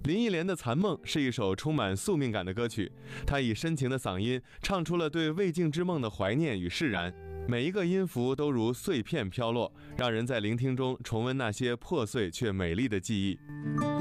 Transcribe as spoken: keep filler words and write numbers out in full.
林忆莲的《残梦》是一首充满宿命感的歌曲，她以深情的嗓音唱出了对未竟之梦的怀念与释然，每一个音符都如碎片飘落，让人在聆听中重温那些破碎却美丽的记忆。